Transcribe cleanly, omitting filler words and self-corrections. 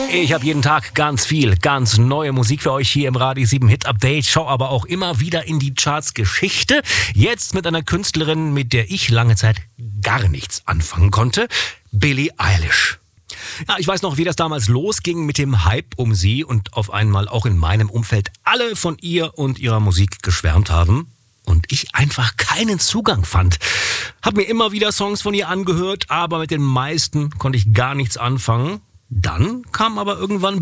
Ich habe jeden Tag ganz viel, ganz neue Musik für euch hier im Radio 7 Hit Update. Schau aber auch immer wieder in die Charts-Geschichte. Jetzt mit einer Künstlerin, mit der ich lange Zeit gar nichts anfangen konnte. Billie Eilish. Ja, ich weiß noch, wie das damals losging mit dem Hype um sie und auf einmal auch in meinem Umfeld alle von ihr und ihrer Musik geschwärmt haben. Und ich einfach keinen Zugang fand. Hab mir immer wieder Songs von ihr angehört, aber mit den meisten konnte ich gar nichts anfangen. Dann kam aber irgendwann